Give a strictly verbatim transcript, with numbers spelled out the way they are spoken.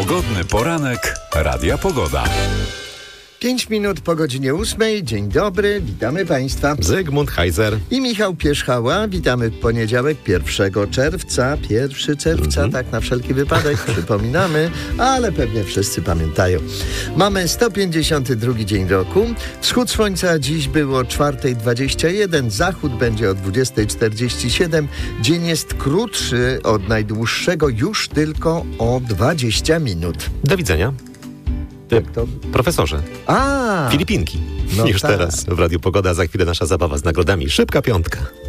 Pogodny poranek Radia Pogoda. Pięć minut po godzinie ósmej. Dzień dobry, witamy Państwa. Zygmunt Heiser I Michał Pierzchała. Witamy w poniedziałek, pierwszego czerwca. Pierwszy czerwca, mm-hmm. tak na wszelki wypadek przypominamy, ale pewnie wszyscy pamiętają. Mamy sto pięćdziesiąty drugi dzień roku. Wschód słońca dziś było o czwartej dwadzieścia jeden, zachód będzie o dwudziestej czterdzieści siedem. Dzień jest krótszy od najdłuższego już tylko o dwadzieścia minut. Do widzenia. Jak to? Profesorze. A, Filipinki. No Już tak. teraz w Radiu Pogoda, za chwilę nasza zabawa z nagrodami. Szybka piątka.